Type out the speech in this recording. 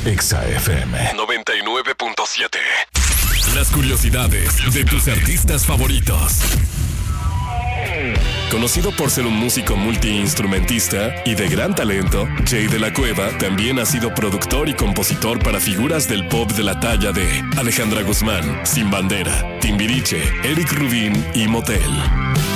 Exa FM 99.7. Las curiosidades de tus artistas favoritos. Conocido por ser un músico multiinstrumentista y de gran talento, Jay de la Cueva también ha sido productor y compositor para figuras del pop de la talla de Alejandra Guzmán, Sin Bandera, Timbiriche, Eric Rubin y Motel.